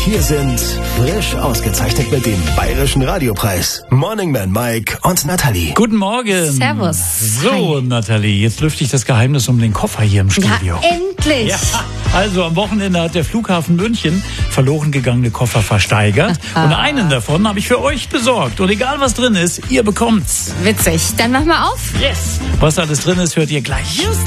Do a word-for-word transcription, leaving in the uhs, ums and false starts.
hier sind frisch ausgezeichnet mit dem Bayerischen Radiopreis Morning Man Mike und Nathalie. Guten Morgen. Servus. So, Nathalie, jetzt lüfte ich das Geheimnis um den Koffer hier im Studio. Ja, endlich. Ja, also am Wochenende hat der Flughafen München verloren gegangene Koffer versteigert. Und einen davon habe ich für euch besorgt. Und egal was drin ist, ihr bekommt's. Witzig. Dann mach mal auf. Yes. Was alles drin ist, hört ihr gleich.